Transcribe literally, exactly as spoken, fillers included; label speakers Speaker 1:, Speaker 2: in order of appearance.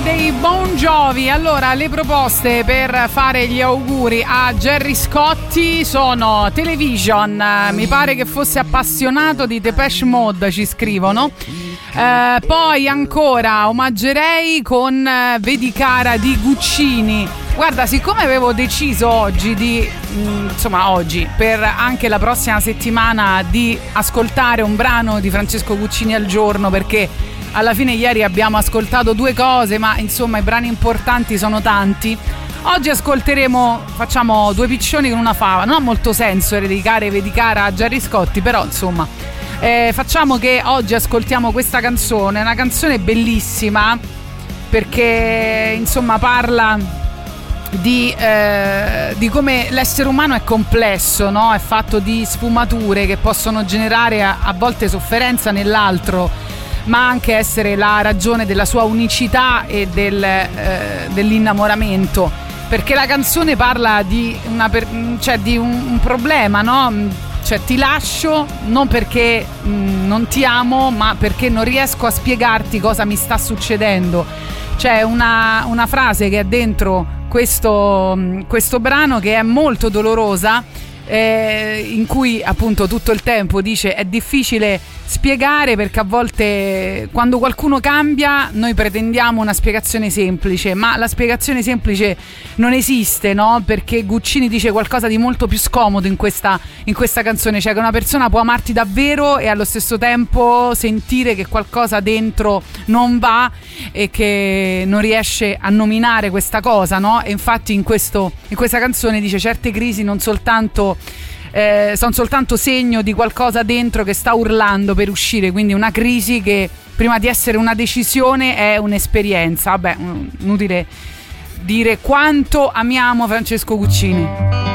Speaker 1: dei Bon Jovi. Allora, le proposte per fare gli auguri a Gerry Scotti sono Television, mi pare che fosse appassionato di Depeche Mode, ci scrivono. Eh, poi ancora omaggerei con eh, Vedi cara di Guccini. Guarda, siccome avevo deciso oggi di, mh, insomma oggi, per anche la prossima settimana di ascoltare un brano di Francesco Guccini al giorno, perché alla fine ieri abbiamo ascoltato due cose, ma insomma i brani importanti sono tanti. Oggi ascolteremo, facciamo due piccioni con una fava. Non ha molto senso dedicare Vedi cara a Gerry Scotti, però insomma eh, facciamo che oggi ascoltiamo questa canzone, una canzone bellissima, perché insomma parla di, eh, di come l'essere umano è complesso, no? È fatto di sfumature che possono generare a, a volte sofferenza nell'altro, ma anche essere la ragione della sua unicità e del, eh, dell'innamoramento, perché la canzone parla di, una per, cioè di un, un problema, no? Cioè ti lascio non perché mh, non ti amo, ma perché non riesco a spiegarti cosa mi sta succedendo. C'è una, una frase che è dentro questo, questo brano che è molto dolorosa, eh, in cui appunto tutto il tempo dice è difficile spiegare, perché a volte quando qualcuno cambia noi pretendiamo una spiegazione semplice, ma la spiegazione semplice non esiste, no? Perché Guccini dice qualcosa di molto più scomodo in questa, in questa canzone, cioè che una persona può amarti davvero e allo stesso tempo sentire che qualcosa dentro non va e che non riesce a nominare questa cosa, no? E infatti in, questo, in questa canzone dice certe crisi non soltanto Eh, sono soltanto segno di qualcosa dentro che sta urlando per uscire, quindi una crisi che prima di essere una decisione è un'esperienza. Vabbè, inutile dire quanto amiamo Francesco Guccini.